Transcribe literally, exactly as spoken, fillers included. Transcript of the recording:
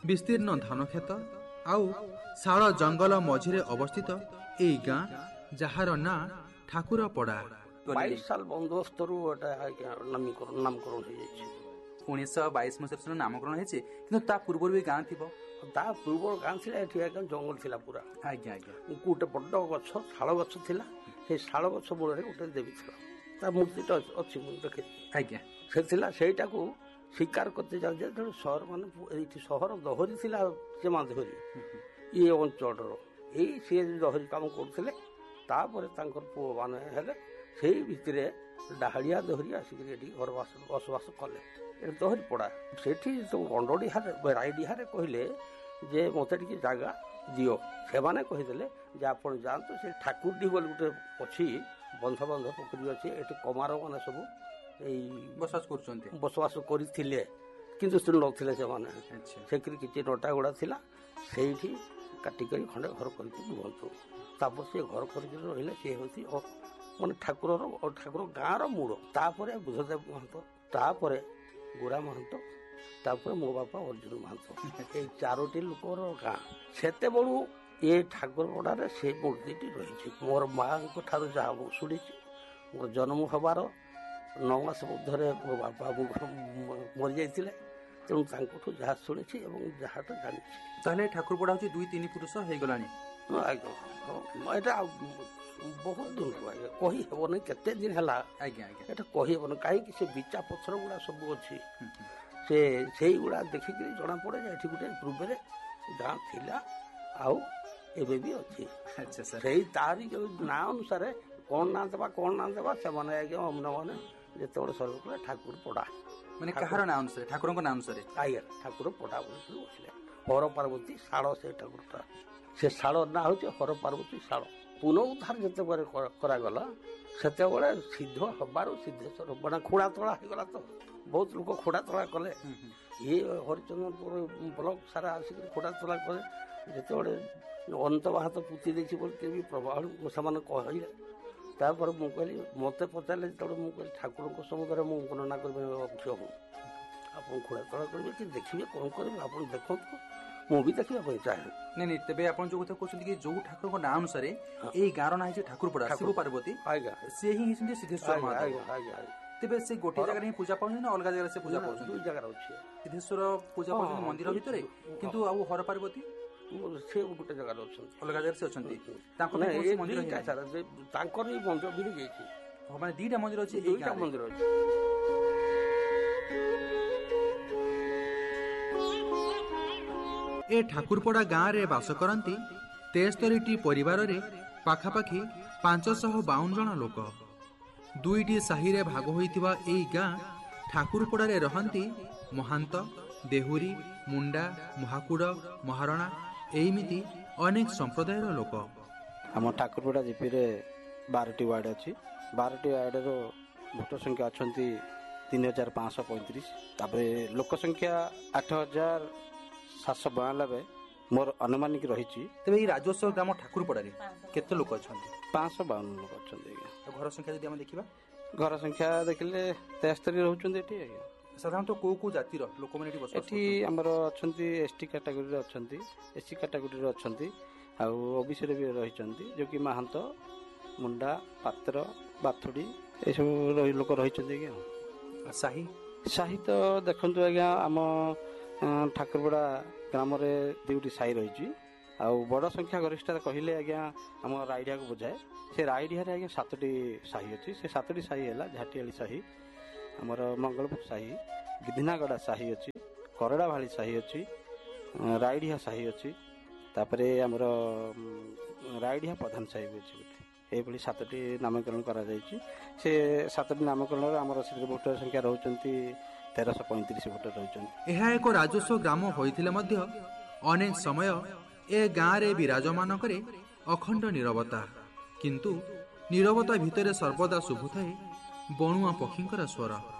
विस्तीर्ण धान खेत आउ शाल जंगल मझिरे अवस्थित एई गाँ जार ना ठाकुर पड़ा। बाईस साल बंदोबस्त नामकरण उन्नीस बैश मसीह नामकरण है पूर्व भी गाँ थी पूर्व गाँ थी जंगल थी पूरा आज्ञा आज्ञा गोटे बड़ गछ शाल गछ थिला से शाल गछ मूल गोटे देवी था मूर्ति अच्छी देखे आज्ञा से शिकार करते जाए सहर मान सहर दहरी थी माधरी ये अंचल यही सी दहरी कम करते पुओ मान से भितर डाहाड़िया दहरी आसिक घर बसवास कले दहरी पड़ा से गंडडीहार रायडीहार कहले जे मत जगह दियो से कहीदे जे आप जातु से ठाकुरडी बोल गोटे अच्छी बंध बंध पोखरी अच्छी ये कमार मान सब बसवास कर बसवास करते किंतु से नथिले से किसी नटा गुड़ा थिला सेठी काटिक खंडे घर करके रुहतु तापर से घर करके रहिले सी हूँ माने ठाकुर ठाकुर गाँव रूल तापर बुधदेव महंत तापर गुरा महंत तापर मो बापा अर्जुन महंत ये चारोटी लोकर गाँ सेते बड़ू ये ठाकुर पड़ारे से मूर्ति रही मोर माँ ठार जहाँ शुणी मोर जन्म हबार नौ मास मध्य मो बापा मरी जाते तेणु जहाँ शुणी जहाँ जानी ठाकुर पड़ा हूँ दुई तीन पुरुष हो गला बहुत दिन कही हेन केते दिन है कही हेन कहीं से बिचा पथर गुड़ा सब अच्छी से से गुड़ा देखिक जना पड़े ये गोटे पूर्व गाँ थिला आउ एबे भी अच्छी से तारी ना अनुसार कौन ना देवा कौन ना देवा से अमन मैंने जो सर्व ठाकुर पड़ा माने कहार ना अनुसार ठाकुर ना अनुसार आज्ञा ठाकुर पड़ा बोल बसले हर पार्वती शाल से ठाकुर से शाल ना हूँ हर पार्वती शाल पुनरुद्धार जिते करागला से सिद्ध हबार सिद्धेश्वर बना खोड़ा तोड़ा होगा तो बहुत लोग खोड़ा तोड़ा कले ये हरिचंद्रपुर ब्लक सारा आसिक खोड़ा तोड़ा कले जिते अंत बाहत पुती देखी बोल प्रभाव से कहले तापर मु कहली मत पचारे जो मुझे ठाकुर समुद्र मुझे वर्णना कर हूँ आप खोड़ा तोड़ा करेंगे कि देखिए कौन करेंगे आप देखो मु भी देखा चाहे नहीं नहीं तेरे आप जो कथा कहते कि जो ठाकुर नाम अनुसार ये गाँव ना है ठाकुर पड़ा शिव पार्वती सी ही सिद्धेश्वर तेरे से गोटे जगह ही पूजा पाऊँ ना अलग जगह से पूजा पाऊँ दुई जगह अच्छे सिद्धेश्वर पूजा पाऊँ मंदिर भितर किंतु आउ हर पार्वती से गोटे जगह अच्छा अलग जगह से अच्छा मंदिर भी माने दीटा मंदिर अच्छे दुईटा मंदिर अच्छे ए ठाकुरपड़ा गाँव में बास करती तेस्तरी परिवार रे पाखापाखि पांचश बावन जन लोक दुईटी साही रे भाग होइतिबा एई गाँ ठाकुरपड़ा रे रहंती महांत देहुरी मुंडा महाकुड़ महारणा एमिति अनेक संप्रदायर लोक आम ठाकुरपड़ा जीपी रे बारटी वार्ड अच्छी बारटी वार्ड रो भोटर संख्या अच्छा तीन हजार पाँच सौ पैंतीस लोक संख्या आठ हजार सात सौ बयानबे मोर अनुमानिक रही तेज राजस्व ग्राम ठाकुरपड़ा केते लोक अच्छा पाँच सौ बावन लोक अच्छा घर संख्या जब देखा घर संख्या देखिले तेस्तरी रोचे साधारणतः कौ कौ जातिर लोक मैंने आमर अच्छा एसटी कैटेगोरी अच्छा एससी कैटेगोरी अच्छा ओबीसी भी रही जो कि महांत मुंडा पात्र बाथुड़ी ये सब लोक रही साही साही तो देखु आज्ञा आम ठाकुरपड़ा ग्राम दुईटी साई रही बड़ संख्या गरिष्ठता कहले आज्ञा आम राइडिया को बुझाए से राइडिया आज्ञा सातटी साही अच्छी से सातटी साही है झाटियाली साही आमर मंगलपुर साही गिधिनागड़ा साही अच्छी करड़ा भाली साही अच्छी राइडिया साही अच्छी तापरे आमर राइडिया प्रधान साही भी अच्छी गोटे ये सातटी नामकरण करा जायछि से सातटी नामकरण आमर भोटर संख्या रहउचंती तेरह सौ पैंतीस भोटर रहउचंती एहा एको राजस्व ग्राम होइथिले मध्य अनेक समय ए गाँ रे विराजमान करे अखंड नीरवता किंतु नीरवता भितरे सर्वदा शुभुଥାଏ बणुआ पक्षींकर स्वर।